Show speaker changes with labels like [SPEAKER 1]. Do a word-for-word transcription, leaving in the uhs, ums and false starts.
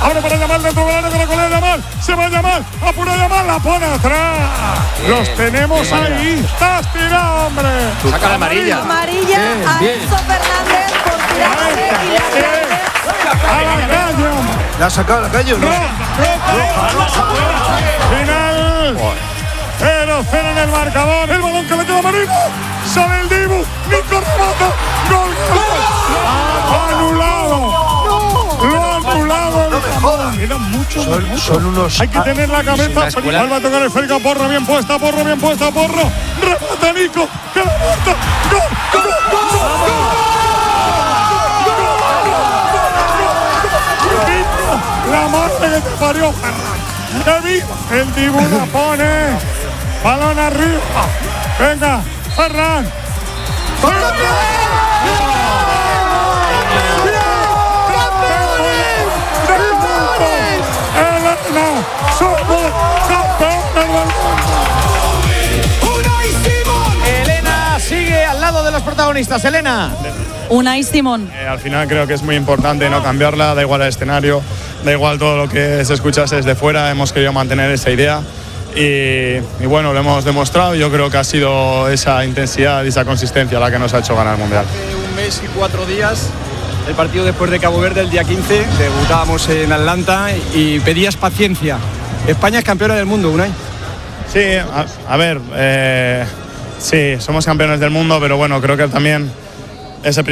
[SPEAKER 1] Abre para Yamal dentro del área con la cola de Yamal. Se va Yamal. Apura Yamal. La pone atrás. Bien, Los tenemos bien, ahí. Estás tirado, hombre.
[SPEAKER 2] Saca la amarilla.
[SPEAKER 3] Amarilla
[SPEAKER 2] bien,
[SPEAKER 3] a
[SPEAKER 2] bien.
[SPEAKER 3] Enzo Fernández por tirarse y la
[SPEAKER 1] a la calle.
[SPEAKER 4] ¿La ha sacado a la calle o no?
[SPEAKER 1] Final. cero cero en el marcador. El balón que le queda a Marino. Sale el Dibu. Nico remata. Gol. Gol. Anulado. Lo ha anulado.
[SPEAKER 4] No me jodas.
[SPEAKER 1] Quedan muchos.
[SPEAKER 4] Son, son unos.
[SPEAKER 1] Hay que tener la cabeza. Vuelve a tocar el Férica. Porro bien puesta. Porro bien puesta. Porro. Remata Nico. Que la mata. Gol. Gol. Gol. La madre que te parió, Ferran. ¡Que viva! El Dibu la pone. Balón arriba. Venga, Ferran. Elena, somos campeones del mundo.
[SPEAKER 2] Elena sigue al lado de los protagonistas. Elena.
[SPEAKER 3] Unai Simón.
[SPEAKER 1] Eh, al final creo que es muy importante no cambiarla, da igual el escenario, da igual todo lo que se escuchase desde fuera, hemos querido mantener esa idea y, y bueno, lo hemos demostrado. Yo creo que ha sido esa intensidad y esa consistencia la que nos ha hecho ganar el Mundial.
[SPEAKER 5] Hace un mes y cuatro días, el partido después de Cabo Verde, el día quince, debutábamos en Atlanta y pedías paciencia. España es campeona del mundo, Unai.
[SPEAKER 1] Sí, a, a ver, eh, sí, somos campeones del mundo, pero bueno, creo que también ese